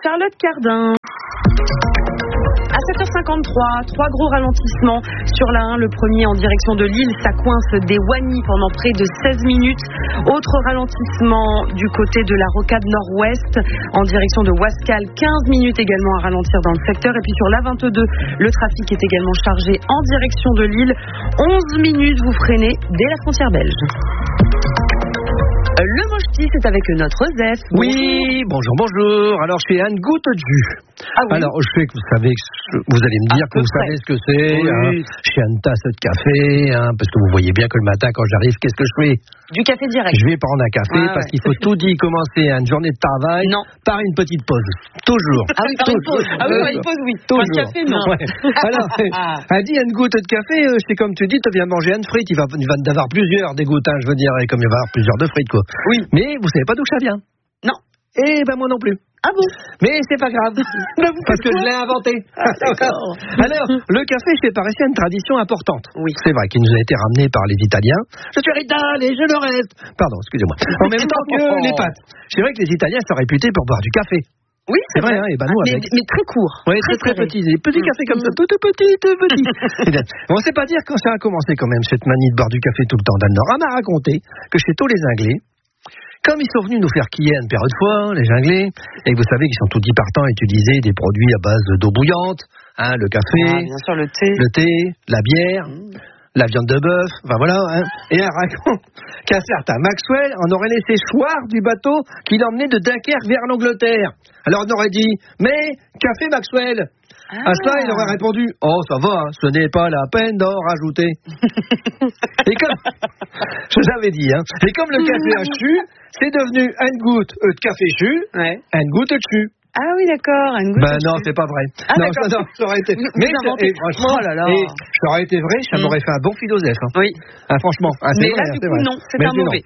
Charlotte Cardin. À 7h53, 3 gros ralentissements sur la 1. Le premier en direction de Lille, ça coince des Wany pendant près de 16 minutes. Autre ralentissement du côté de la rocade nord-ouest en direction de Wascal, 15 minutes également à ralentir dans le secteur. Et puis sur l'A22, le trafic est également chargé en direction de Lille. 11 minutes, vous freinez dès la frontière belge. Le Moch'ti, c'est avec notre Zef. Oui, bonjour. Alors, je fais une goutte de jus. Ah oui. Alors, je sais que vous allez me dire que vous savez ce que c'est. Oui. Je fais une tasse de café, parce que vous voyez bien que le matin, quand j'arrive, qu'est-ce que je fais? Du café direct. Je vais prendre un café parce qu'il faut tout dit commencer une journée de travail par une petite pause. Toujours. Ah oui, par une pause. Par une pause, oui. Toujours. Un café, non. Ouais. Alors, elle dit une goutte de café, c'est comme tu dis, tu viens manger une frite, il va en avoir plusieurs des gouttes, je veux dire, et comme il va y avoir plusieurs de frites, quoi. Oui. Mais vous savez pas d'où ça vient? Non. Eh ben moi non plus. Ah bon? Mais c'est pas grave, parce que je l'ai inventé. D'accord. Alors, le café chez Parisien est une tradition importante. Oui. C'est vrai qu'il nous a été ramené par les Italiens. Je suis rital et je le reste. Pardon, excusez-moi. En même temps que les pâtes. C'est vrai que les Italiens sont réputés pour boire du café. Oui, c'est vrai, et ben nous avec. Mais très court. Oui, très petits. Des petits cafés comme ça, tout petits. On ne sait pas dire quand ça a commencé quand même, cette manie de boire du café tout le temps dans le Nord. On m'a raconté que chez tous les Anglais, comme ils sont venus nous faire quiller une paire de fois, les Anglais, et vous savez qu'ils sont tout dit partant à utiliser des produits à base d'eau bouillante, le café, bien sûr, le thé, la bière, la viande de bœuf, voilà. Et elle raconte qu'un certain Maxwell en aurait laissé choir du bateau qui l'emmenait de Dunkerque vers l'Angleterre. Alors on aurait dit, mais café Maxwell. À ça, il aurait répondu, oh ça va, ce n'est pas la peine d'en rajouter. Et comme je vous avais dit, et comme le café a chu, c'est devenu une goutte de café chu, une goutte de chu. Ah oui, d'accord, une goutte. Non, c'est pas vrai. Ah, non, d'accord. ça aurait été. Mais franchement, ça aurait été vrai, ça m'aurait fait un bon philosophe. Oui. Franchement. Mais là, du coup, non, c'est un mauvais.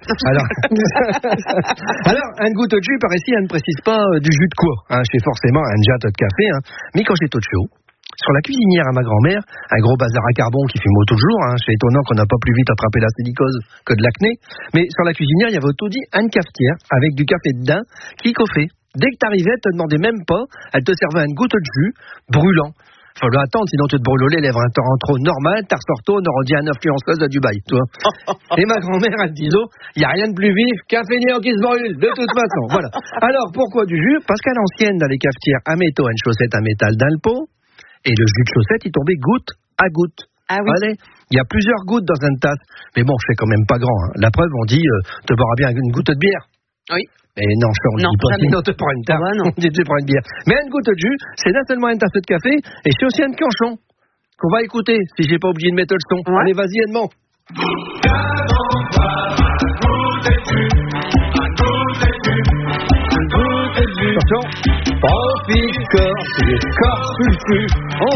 Alors, une goutte de jus, par ici, elle ne précise pas du jus de quoi. Je fais forcément un jatte de café. Mais quand j'étais au chaud, sur la cuisinière à ma grand-mère, un gros bazar à carbone qui fume toujours. C'est étonnant qu'on n'a pas plus vite attrapé la silicose que de l'acné. Mais sur la cuisinière, il y avait tout dit une cafetière avec du café dedans qui coffait. Dès que t'arrivais, elle te demandait même pas, elle te servait une goutte de jus brûlant. Faut attendre, sinon tu te brûles les lèvres. T'en rentres trop normal, t'as ressorti, on aurait dit un influenceuse à Dubaï, tu vois. Et ma grand-mère, elle disait, il n'y a rien de plus vif qu'un fainéant qui se brûle, de toute façon. Voilà. Alors, pourquoi du jus? Parce qu'à l'ancienne, dans les cafetières, à métaux, une chaussette à métal dans le pot, et le jus de chaussette, il tombait goutte à goutte. Ah oui. Allez, il y a plusieurs gouttes dans une tasse. Mais bon, c'est quand même pas grand. La preuve, on dit, te boiras bien une goutte de bière. Oui. Mais non, on ne dit pas, sinon tu prends une tasse, on dit tu prends une bière. Mais une goutte de jus, c'est non seulement une tasse de café, et c'est aussi un canchon, qu'on va écouter, si j'ai pas oublié de mettre le son. Ouais. Allez, vas-y, Edmond. Attention, profite corps, c'est des corps sulfus.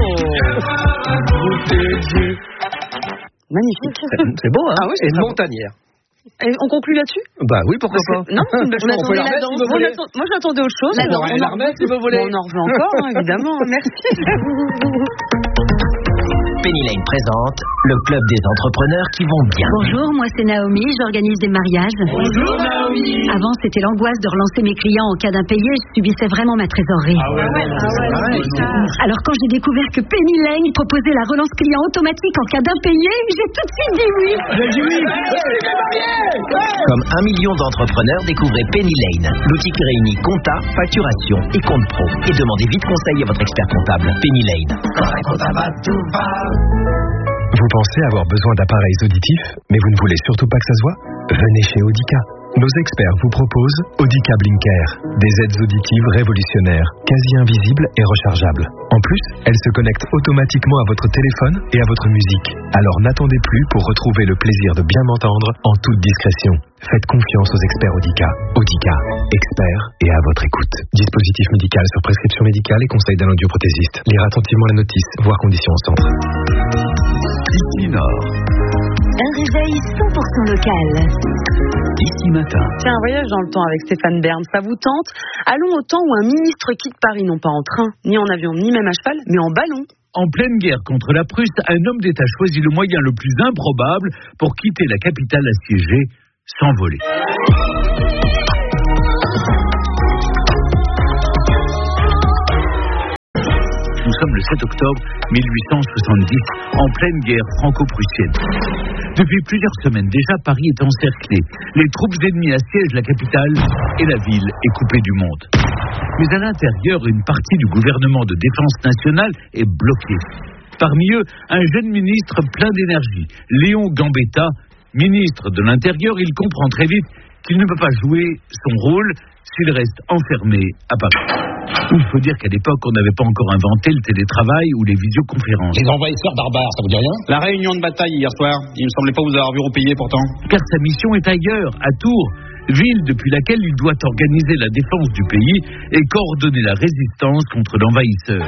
Magnifique. C'est beau, Ah oui, et une montagnière. Et on conclut là-dessus? Bah oui, pourquoi pas. Non, moi j'attendais autre chose. On en remet si vous voulez. On en remet encore, évidemment. Merci. Penny Lane présente le club des entrepreneurs qui vont bien. Bonjour, moi c'est Naomi, j'organise des mariages. Bonjour Naomi. Avant c'était l'angoisse de relancer mes clients en cas d'impayé, je subissais vraiment ma trésorerie. Alors quand j'ai découvert que Penny Lane proposait la relance client automatique en cas d'impayé, j'ai tout de suite dit oui. Comme 1 million d'entrepreneurs, découvrez Penny Lane, l'outil qui réunit compta, facturation et compte pro. Et demandez vite conseil à votre expert comptable. Penny Lane. Quand un comptable va, tout va. Vous pensez avoir besoin d'appareils auditifs, mais vous ne voulez surtout pas que ça se voit? Venez chez Audica. Nos experts vous proposent Audica Blinker, des aides auditives révolutionnaires, quasi invisibles et rechargeables. En plus, elles se connectent automatiquement à votre téléphone et à votre musique. Alors n'attendez plus pour retrouver le plaisir de bien m'entendre en toute discrétion. Faites confiance aux experts Audica. Audica, experts et à votre écoute. Dispositif médical sur prescription médicale et conseil d'un audioprothésiste. Lire attentivement la notice, voir conditions au centre. Ici Nord. Un réveil 100% local. Ici Matin. Tiens, un voyage dans le temps avec Stéphane Bern, ça vous tente? Allons au temps où un ministre quitte Paris, non pas en train, ni en avion, ni même à cheval, mais en ballon. En pleine guerre contre la Prusse, un homme d'État choisit le moyen le plus improbable pour quitter la capitale assiégée, s'envoler. sommes le 7 octobre 1870, en pleine guerre franco-prussienne. Depuis plusieurs semaines déjà, Paris est encerclé. Les troupes ennemies assiègent la capitale et la ville est coupée du monde. Mais à l'intérieur, une partie du gouvernement de défense nationale est bloquée. Parmi eux, un jeune ministre plein d'énergie, Léon Gambetta, ministre de l'Intérieur. Il comprend très vite qu'il ne peut pas jouer son rôle s'il reste enfermé à Paris. Il faut dire qu'à l'époque, on n'avait pas encore inventé le télétravail ou les visioconférences. Les envahisseurs barbares, ça vous dit rien? La réunion de bataille hier soir, il me semblait pas vous avoir vu repayer pourtant. Car sa mission est ailleurs, à Tours, ville depuis laquelle il doit organiser la défense du pays et coordonner la résistance contre l'envahisseur.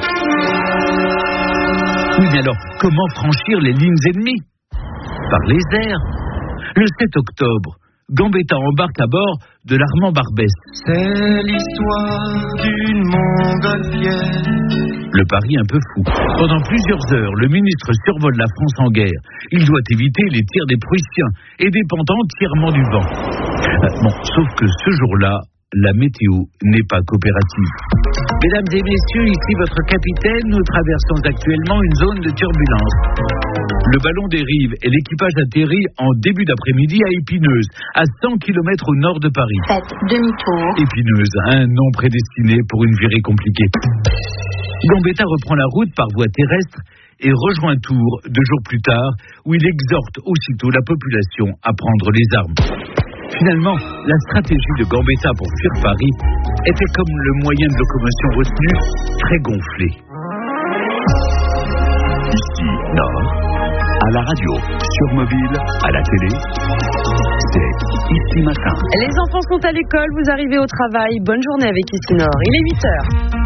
Oui, mais alors, comment franchir les lignes ennemies? Par les airs. Le 7 octobre, Gambetta embarque à bord de l'Armand Barbès. C'est l'histoire d'une montgolfière. Le pari un peu fou. Pendant plusieurs heures, le ministre survole la France en guerre. Il doit éviter les tirs des Prussiens et dépend entièrement du vent. Bon, sauf que ce jour-là, la météo n'est pas coopérative. Mesdames et messieurs, ici votre capitaine, nous traversons actuellement une zone de turbulence. Le ballon dérive et l'équipage atterrit en début d'après-midi à Épineuses, à 100 km au nord de Paris. Faites demi-tour. Épineuses, un nom prédestiné pour une virée compliquée. Gambetta reprend la route par voie terrestre et rejoint Tours 2 jours plus tard, où il exhorte aussitôt la population à prendre les armes. Finalement, la stratégie de Gambetta pour fuir Paris était comme le moyen de locomotion retenu, très gonflé. Ici, Nord, à la radio, sur mobile, à la télé, c'est Ici Matin. Les enfants sont à l'école, vous arrivez au travail. Bonne journée avec Ici Nord. Il est 8h.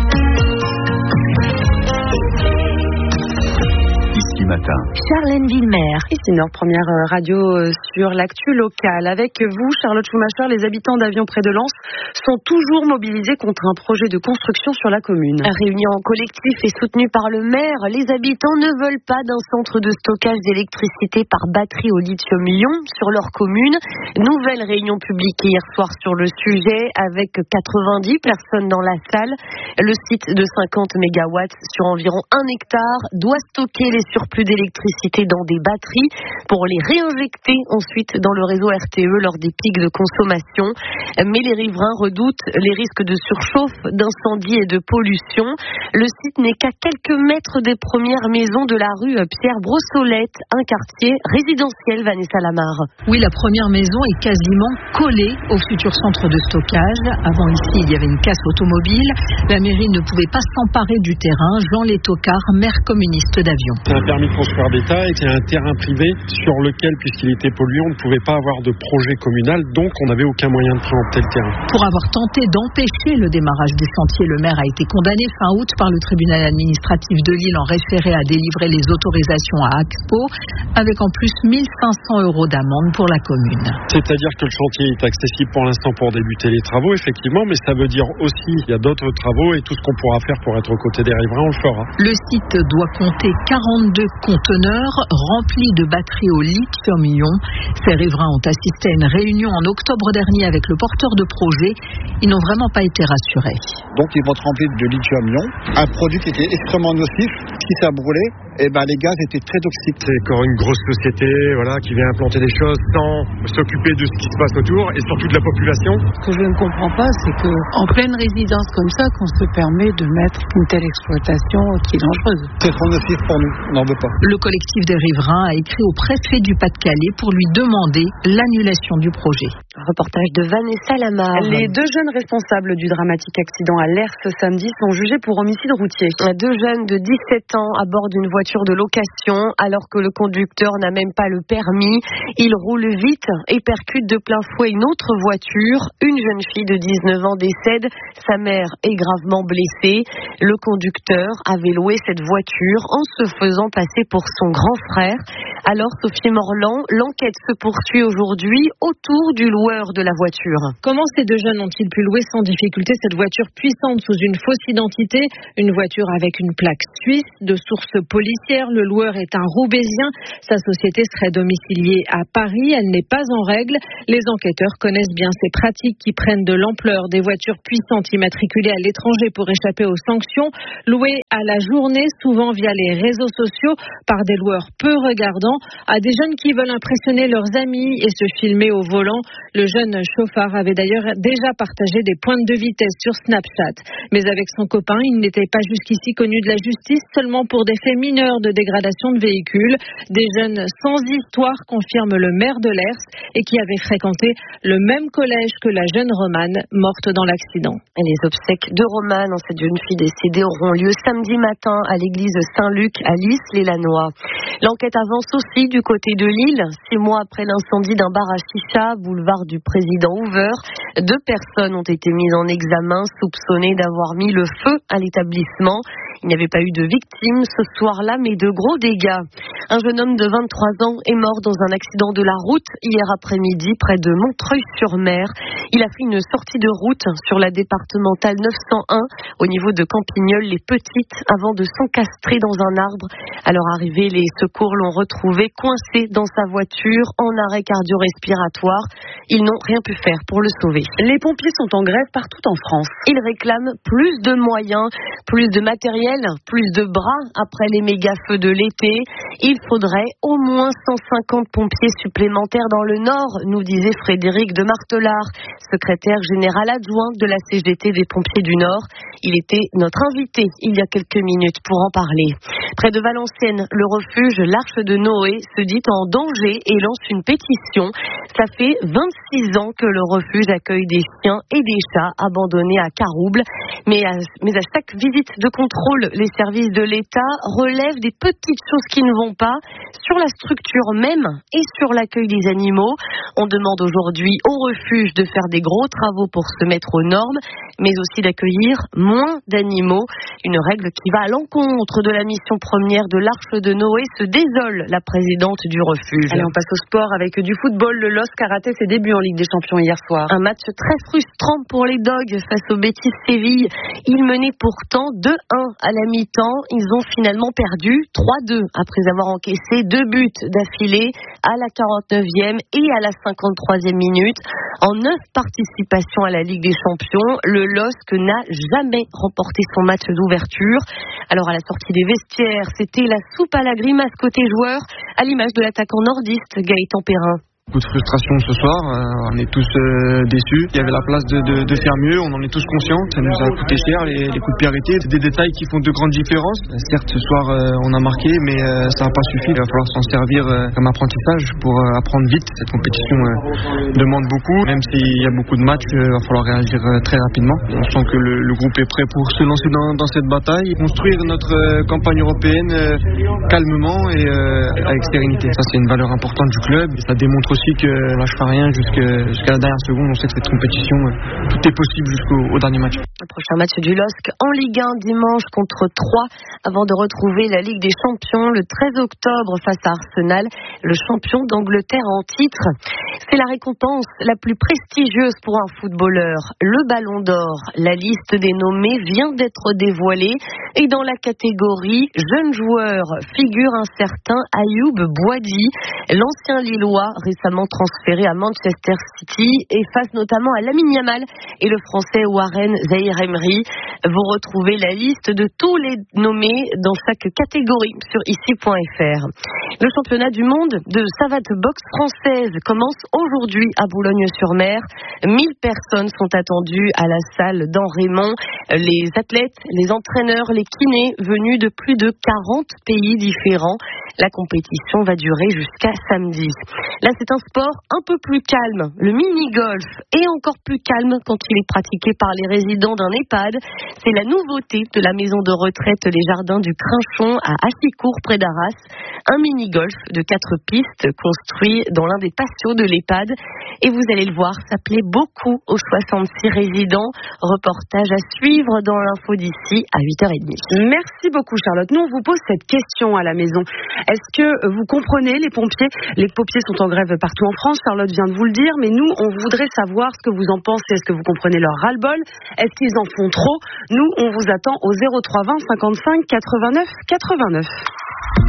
Ici Matin. Charlène Villemer. Ici Nord, première radio sur l'actu locale. Avec vous, Charlotte Schumacher, les habitants d'Avion près de Lens sont toujours mobilisés contre un projet de construction sur la commune. Réunion en collectif et soutenue par le maire, les habitants ne veulent pas d'un centre de stockage d'électricité par batterie au lithium-ion sur leur commune. Nouvelle réunion publique hier soir sur le sujet avec 90 personnes dans la salle. Le site de 50 mégawatts sur environ 1 hectare doit stocker les surplus d'électricité dans des batteries pour les réinjecter ensuite dans le réseau RTE lors des pics de consommation. Mais les riverains redoutent les risques de surchauffe, d'incendie et de pollution. Le site n'est qu'à quelques mètres des premières maisons de la rue Pierre Brossolette, un quartier résidentiel, Vanessa Lamar. Oui, la première maison est quasiment collée au futur centre de stockage. Avant ici, il y avait une casse automobile. La mairie ne pouvait pas s'emparer du terrain. Jean Létocard, maire communiste d'Avion. C'est un permis de construire d'État et c'est un terrain privé sur lequel, puisqu'il était polluant, on ne pouvait pas avoir de projet communal, donc on n'avait aucun moyen de préempter le terrain. Pour avoir tenté d'empêcher le démarrage du chantier, le maire a été condamné fin août par le tribunal administratif de Lille en référé à délivrer les autorisations à Axpo, avec en plus 1 500 € d'amende pour la commune. C'est-à-dire que le chantier est accessible pour l'instant pour débuter les travaux, effectivement, mais ça veut dire aussi qu'il y a d'autres travaux et tout ce qu'on pourra faire pour être aux côtés des riverains, on le fera. Le site doit compter 42 conteneurs remplis de batteries au lithium-ion. Ces riverains ont assisté à une réunion en octobre dernier avec le porteur de projet. Ils n'ont vraiment pas été rassurés. Donc ils vont être remplis de lithium-ion, un produit qui était extrêmement nocif. Si ça brûlait, les gaz étaient très toxiques. C'est encore une grosse société qui vient implanter des choses sans s'occuper de ce qui se passe autour et surtout de la population. Ce que je ne comprends pas, c'est qu'en pleine résidence comme ça, qu'on se permet de mettre une telle exploitation qui est dangereuse. C'est trop nocif pour nous, on n'en veut pas. Le collectif des riverains a écrit au préfet du Pas-de-Calais pour lui demander l'annulation du projet. Reportage de Vanessa Lamar. Les 2 jeunes responsables du dramatique accident à Lers ce samedi sont jugés pour homicide routier. 2 jeunes de 17 ans à bord d'une voiture de location alors que le conducteur n'a même pas le permis. Il roule vite et percute de plein fouet une autre voiture. Une jeune fille de 19 ans décède. Sa mère est gravement blessée. Le conducteur avait loué cette voiture en se faisant passer pour son grand frère. Alors, Sophie Morland, l'enquête se poursuit aujourd'hui autour du loueur de la voiture. Comment ces 2 jeunes ont-ils pu louer sans difficulté cette voiture puissante sous une fausse identité? Une voiture avec une plaque suisse de source policière policière. Le loueur est un Roubaisien. Sa société serait domiciliée à Paris. Elle n'est pas en règle. Les enquêteurs connaissent bien ces pratiques qui prennent de l'ampleur. Des voitures puissantes immatriculées à l'étranger pour échapper aux sanctions, louées à la journée, souvent via les réseaux sociaux, par des loueurs peu regardants, à des jeunes qui veulent impressionner leurs amis et se filmer au volant. Le jeune chauffard avait d'ailleurs déjà partagé des pointes de vitesse sur Snapchat. Mais avec son copain, il n'était pas jusqu'ici connu de la justice, seulement pour des faits mineurs de dégradation de véhicules. Des jeunes sans histoire, confirme le maire de Lers, et qui avait fréquenté le même collège que la jeune Romane, morte dans l'accident. Les obsèques de Romane, cette jeune fille décédée, auront lieu samedi matin à l'église Saint-Luc à Lys-les-Lannoy. L'enquête avance aussi du côté de Lille. 6 mois après l'incendie d'un bar à chicha, boulevard du Président Hoover, 2 personnes ont été mises en examen, soupçonnées d'avoir mis le feu à l'établissement. Il n'y avait pas eu de victimes ce soir-là, mais de gros dégâts. Un jeune homme de 23 ans est mort dans un accident de la route hier après-midi près de Montreuil-sur-Mer. Il a fait une sortie de route sur la départementale 901 au niveau de Campigneul-les-Petites avant de s'encastrer dans un arbre. À leur arrivée, les secours l'ont retrouvé coincé dans sa voiture en arrêt cardio-respiratoire. Ils n'ont rien pu faire pour le sauver. Les pompiers sont en grève partout en France. Ils réclament plus de moyens, plus de matériel, plus de bras après les méga-feux de l'été. Il faudrait au moins 150 pompiers supplémentaires dans le Nord, nous disait Frédéric de Martelard, secrétaire général adjoint de la CGT des pompiers du Nord. Il était notre invité il y a quelques minutes pour en parler. Près de Valenciennes, le refuge L'Arche de Noé se dit en danger et lance une pétition. Ça fait 26 ans que le refuge accueille des chiens et des chats abandonnés à Carouble. Mais à chaque visite de contrôle, les services de l'État relèvent des petites choses qui ne vont pas sur la structure même et sur l'accueil des animaux. On demande aujourd'hui au refuge de faire des gros travaux pour se mettre aux normes, mais aussi d'accueillir moins d'animaux. Une règle qui va à l'encontre de la mission première de l'Arche de Noé, se désole la présidente du refuge. Allez, on passe au sport avec du football. Le LOSC a raté ses débuts en Ligue des Champions hier soir. Un match très frustrant pour les Dogs face au Betis Séville. Ils menaient pourtant 2-1 à la mi-temps. Ils ont finalement perdu 3-2 après avoir encaissé 2 buts d'affilée à la 49e et à la 53e minute. En 9 participations à la Ligue des Champions, le LOSC n'a jamais remporté son match d'ouverture. Alors à la sortie des vestiaires, c'était la soupe à la grimace côté joueurs, à l'image de l'attaquant nordiste Gaëtan Perrin. Beaucoup de frustration ce soir, on est tous déçus. Il y avait la place de faire mieux, on en est tous conscients. Ça nous a coûté cher, les coups de pied arrêtés. C'est des détails qui font de grandes différences. Certes, ce soir, on a marqué, mais ça n'a pas suffi. Il va falloir s'en servir comme apprentissage pour apprendre vite. Cette compétition demande beaucoup. Même s'il y a beaucoup de matchs, il va falloir réagir très rapidement. On sent que le groupe est prêt pour se lancer dans cette bataille, construire notre campagne européenne calmement et avec sérénité. Ça, c'est une valeur importante du club. Et ça démontre aussi qu'on lâche pas rien jusqu'à la dernière seconde. On sait que cette compétition, tout est possible jusqu'au dernier match. Le prochain match du LOSC en Ligue 1 dimanche contre 3 avant de retrouver la Ligue des Champions le 13 octobre face à Arsenal, le champion d'Angleterre en titre. C'est la récompense la plus prestigieuse pour un footballeur, le Ballon d'Or. La liste des nommés vient d'être dévoilée et dans la catégorie jeune joueur figure un certain Ayoub Boadi, l'ancien Lillois récemment transféré à Manchester City et face notamment à Lamine Yamal et le français Warren Zaïre-Emery. Vous retrouvez la liste de tous les nommés dans chaque catégorie sur ici.fr. Le championnat du monde de savate boxe française commence aujourd'hui à Boulogne-sur-Mer. 1000 personnes sont attendues à la salle d'En-Raymond. Les athlètes, les entraîneurs, les kinés venus de plus de 40 pays différents. La compétition va durer jusqu'à samedi. Là, c'est un sport un peu plus calme. Le mini-golf est encore plus calme quand il est pratiqué par les résidents d'un EHPAD. C'est la nouveauté de la maison de retraite Les Jardins du Crinchon à Assicourt près d'Arras. Un mini-golf de 4 pistes construit dans l'un des patios de l'EHPAD. Et vous allez le voir, ça plaît beaucoup aux 66 résidents. Reportage à suivre dans l'info d'ici à 8h30. Merci beaucoup Charlotte. Nous, on vous pose cette question à la maison. Est-ce que vous comprenez les pompiers ? Les pompiers sont en grève partout en France, Charlotte vient de vous le dire, mais nous, on voudrait savoir ce que vous en pensez. Est-ce que vous comprenez leur ras-le-bol ? Est-ce qu'ils en font trop ? Nous, on vous attend au 03 20 55 89 89.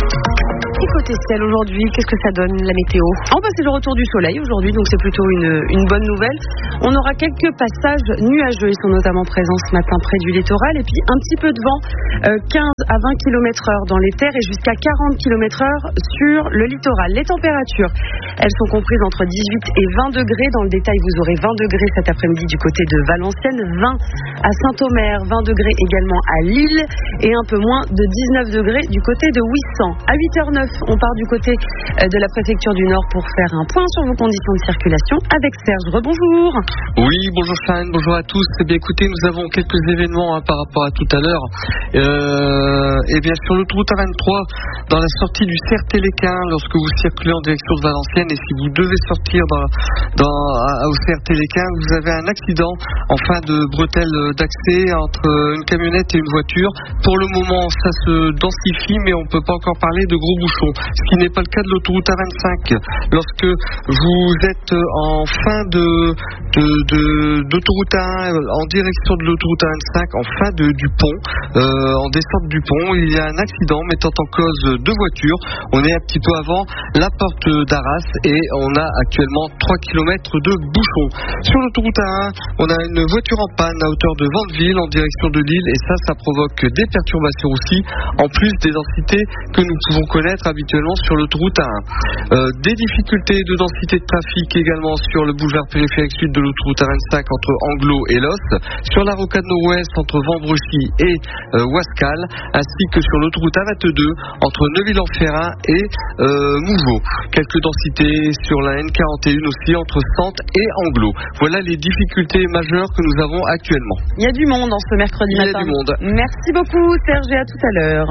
Et côté ciel aujourd'hui, qu'est-ce que ça donne la météo? C'est le retour du soleil aujourd'hui, donc c'est plutôt une bonne nouvelle. On aura quelques passages nuageux, ils sont notamment présents ce matin près du littoral, et puis un petit peu de vent, 15 à 20 km/h dans les terres et jusqu'à 40 km/h sur le littoral. Les températures, elles sont comprises entre 18 et 20 degrés. Dans le détail, vous aurez 20 degrés cet après-midi du côté de Valenciennes, 20 à Saint-Omer, 20 degrés également à Lille et un peu moins de 19 degrés du côté de Ouessant. À 8h09, on part du côté de la préfecture du Nord pour faire un point sur vos conditions de circulation avec Serge. Rebonjour. Oui, bonjour Sharon, bonjour à tous. Eh bien écoutez, nous avons quelques événements par rapport à tout à l'heure. Eh bien sur l'autoroute A23, dans la sortie du CRT-Léquin, lorsque vous circulez en direction de Valenciennes, et si vous devez sortir au CRT-Léquin, vous avez un accident en fin de bretelle d'accès entre une camionnette et une voiture. Pour le moment, ça se densifie, mais on ne peut pas encore parler de gros bouchons, ce qui n'est pas le cas de l'autoroute A25. Lorsque vous êtes en fin d'autoroute A1 en direction de l'autoroute A25, en fin du pont, en descente du pont, il y a un accident mettant en cause deux voitures. On est un petit peu avant la porte d'Arras et on a actuellement 3 km de bouchons. Sur l'autoroute A1, on a une voiture en panne à hauteur de Vandeville en direction de Lille, et ça provoque des perturbations aussi, en plus des densités que nous pouvons connaître habituellement sur l'autoroute A1. Des difficultés de densité de trafic également sur le boulevard périphérique sud de l'autoroute A25 entre Anglo et Los, sur la rocade nord-ouest entre Vambrechy et Ouascal, ainsi que sur l'autoroute A22 entre Neuville-en-Ferrain et Mouveau. Quelques densités sur la N41 aussi entre Sante et Anglo. Voilà les difficultés majeures que nous avons actuellement. Il y a du monde en ce mercredi matin. Il y a du monde. Merci beaucoup Serge, et à tout à l'heure.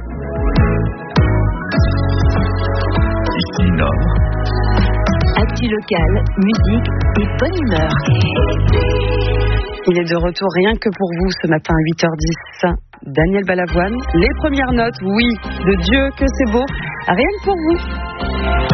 Ici Nord. Actu locale, musique et bonne humeur. Il est de retour rien que pour vous ce matin à 8h10. Daniel Balavoine, les premières notes, oui, de Dieu que c'est beau, rien que pour vous.